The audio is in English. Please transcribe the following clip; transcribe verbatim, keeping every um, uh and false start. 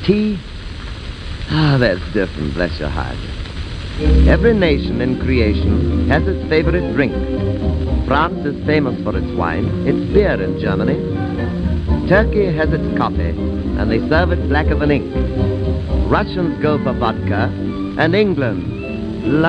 tea? Ah, that's different, bless your heart. Every nation in creation has its favorite drink. France is famous for its wine, its beer in Germany. Turkey has its coffee, and they serve it blacker than ink. Russians go for vodka, and England